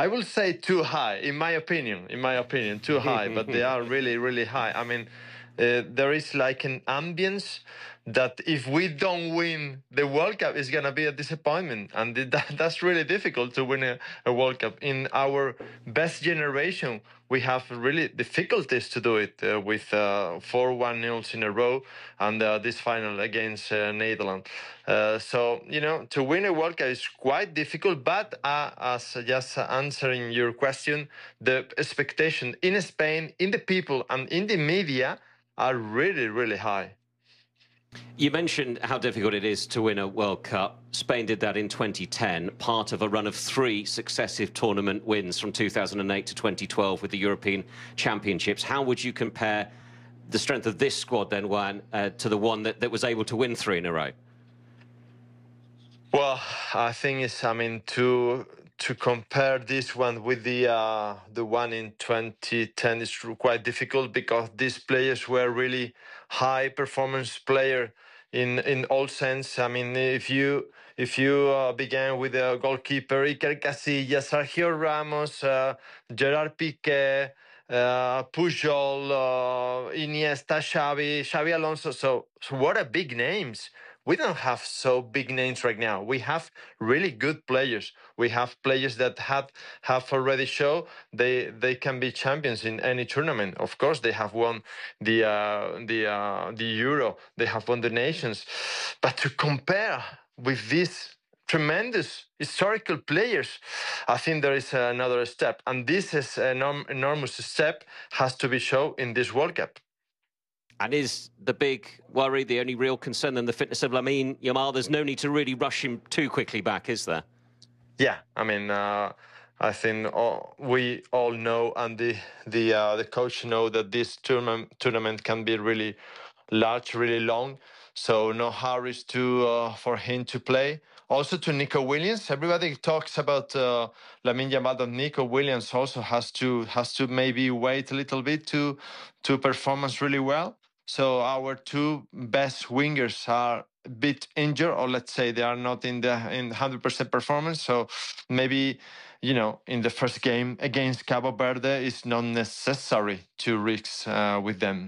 I will say too high, in my opinion, too high, but they are really, really high. I mean, there is like an ambience that if we don't win the World Cup, it's going to be a disappointment. And that's really difficult to win a World Cup. In our best generation, we have really difficulties to do it with 4-1-0s in a row and this final against Netherlands. So, you know, to win a World Cup is quite difficult, but as just answering your question, the expectation in Spain, in the people and in the media are really, really high. You mentioned how difficult it is to win a World Cup. Spain did that in 2010, part of a run of 3 successive tournament wins from 2008 to 2012 with the European Championships. How would you compare the strength of this squad then, Juan, to the one that was able to win 3 in a row? Well, I think it's, I mean, to compare this one with the one in 2010 is quite difficult because these players were really high performance player in all sense. I mean, if you began with a goalkeeper, Iker Casillas, Sergio Ramos, Gerard Piqué, Pujol, Iniesta, Xavi Alonso. So what a big names. We don't have so big names right now. We have really good players. We have players that have already shown they can be champions in any tournament. Of course, they have won the Euro. They have won the Nations. But to compare with these tremendous historical players, I think there is another step. And this is an enormous step has to be shown in this World Cup. And is the big worry, the only real concern, then the fitness of Lamine Yamal? There's no need to really rush him too quickly back, is there? Yeah, I mean, I think we all know, and the coach know that this tournament can be really large, really long. So no hurries for him to play. Also to Nico Williams, everybody talks about Lamine Yamal, but Nico Williams also has to maybe wait a little bit to perform really well. So our 2 best wingers are a bit injured, or let's say they are not in 100% performance. So maybe, you know, in the first game against Cabo Verde, it's not necessary to risk with them.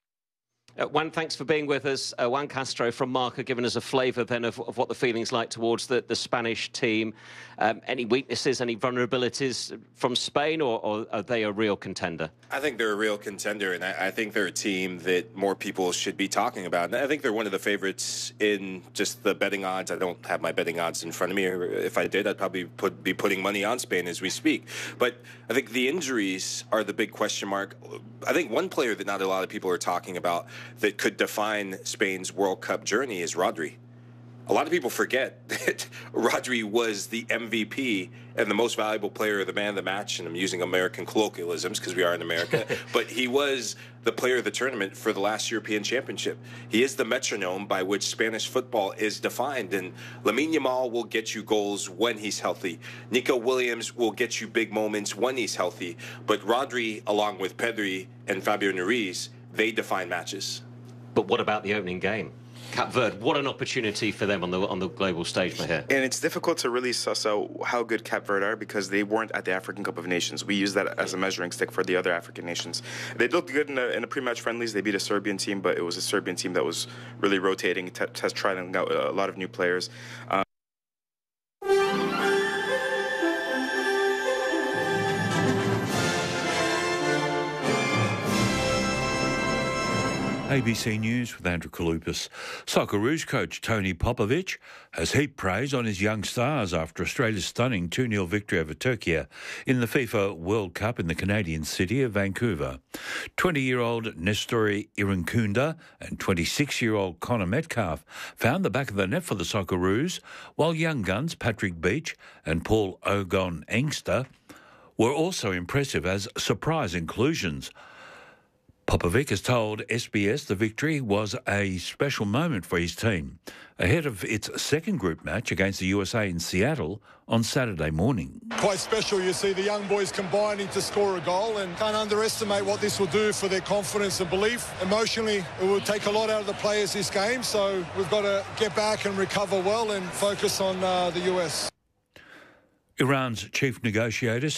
Juan, thanks for being with us. Juan Castro from Marca giving us a flavour then of what the feeling's like towards the Spanish team. Any weaknesses, any vulnerabilities from Spain, or are they a real contender? I think they're a real contender, and I think they're a team that more people should be talking about. And I think they're one of the favorites in just the betting odds. I don't have my betting odds in front of me. If I did, I'd probably be putting money on Spain as we speak. But I think the injuries are the big question mark. I think one player that not a lot of people are talking about that could define Spain's World Cup journey is Rodri. A lot of people forget that Rodri was the MVP and the most valuable player of the man of the match, and I'm using American colloquialisms because we are in America, but he was the player of the tournament for the last European Championship. He is the metronome by which Spanish football is defined, and Lamine Yamal will get you goals when he's healthy. Nico Williams will get you big moments when he's healthy, but Rodri, along with Pedri and Fabio Ruiz, they define matches. But what about the opening game? Cape Verde, what an opportunity for them on the global stage, Mahir. And it's difficult to really suss out how good Cape Verde are because they weren't at the African Cup of Nations. We use that as a measuring stick for the other African nations. They looked good in the pre-match friendlies. They beat a Serbian team, but it was a Serbian team that was really rotating, trying out a lot of new players. ABC News with Andrew Kalupas. Socceroos coach Tony Popovic has heaped praise on his young stars after Australia's stunning 2-0 victory over Turkey in the FIFA World Cup in the Canadian city of Vancouver. 20-year-old Nestori Irankunda and 26-year-old Connor Metcalf found the back of the net for the Socceroos, while young guns Patrick Beach and Paul Ogon Engster were also impressive as surprise inclusions. Popovic has told SBS the victory was a special moment for his team ahead of its second group match against the USA in Seattle on Saturday morning. Quite special. You see the young boys combining to score a goal, and can't underestimate what this will do for their confidence and belief. Emotionally, it will take a lot out of the players this game, so we've got to get back and recover well and focus on the US. Iran's chief negotiator